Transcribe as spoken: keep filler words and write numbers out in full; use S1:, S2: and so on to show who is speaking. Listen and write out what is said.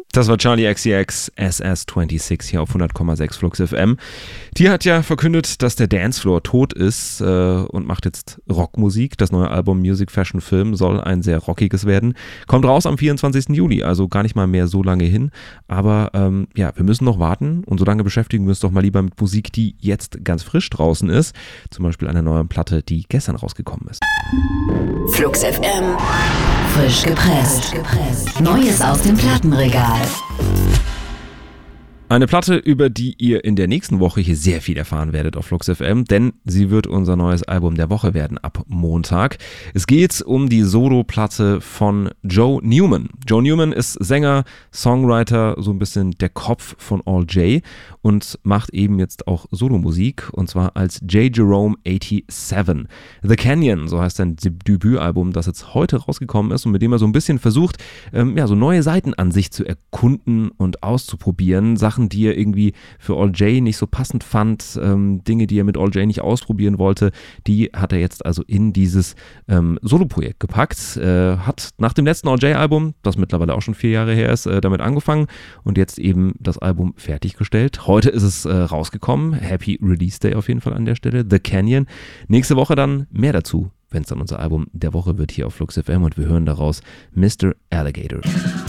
S1: Das war Charli X C X, S S sechsundzwanzig hier auf hundert Komma sechs Flux F M. Die hat ja verkündet, dass der Dancefloor tot ist äh, und macht jetzt Rockmusik. Das neue Album Music Fashion Film soll ein sehr rockiges werden. Kommt raus am vierundzwanzigsten Juli, also gar nicht mal mehr so lange hin. Aber ähm, ja, wir müssen noch warten und so lange beschäftigen wir uns doch mal lieber mit Musik, die jetzt ganz frisch draußen ist. Zum Beispiel einer neuen Platte, die gestern rausgekommen ist.
S2: Flux F M, frisch gepresst. Neues aus dem Plattenregal.
S1: Eine Platte, über die ihr in der nächsten Woche hier sehr viel erfahren werdet auf Flux F M, denn sie wird unser neues Album der Woche werden ab Montag. Es geht um die Solo-Platte von Joe Newman. Joe Newman ist Sänger, Songwriter, so ein bisschen der Kopf von All J und macht eben jetzt auch Solomusik und zwar als J. Jerome siebenundachtzig. The Canyon, so heißt sein Debütalbum, das jetzt heute rausgekommen ist und mit dem er so ein bisschen versucht, ähm, ja, so neue Seiten an sich zu erkunden und auszuprobieren. Sachen, die er irgendwie für All J nicht so passend fand, ähm, Dinge, die er mit All J nicht ausprobieren wollte, die hat er jetzt also in dieses ähm, Soloprojekt gepackt. Äh, hat nach dem letzten All J-Album, das mittlerweile auch schon vier Jahre her ist, äh, damit angefangen und jetzt eben das Album fertiggestellt. Heute ist es äh, rausgekommen. Happy Release Day auf jeden Fall an der Stelle. The Canyon. Nächste Woche dann mehr dazu, wenn es dann unser Album der Woche wird hier auf Flux F M und wir hören daraus Mister Alligator.